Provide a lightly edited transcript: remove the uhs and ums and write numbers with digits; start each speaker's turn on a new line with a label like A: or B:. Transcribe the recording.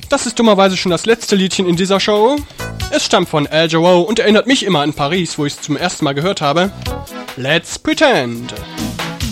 A: Das ist dummerweise schon das letzte Liedchen in dieser Show. Es stammt von Al Jarreau und erinnert mich immer an Paris, wo ich es zum ersten Mal gehört habe. Let's Pretend.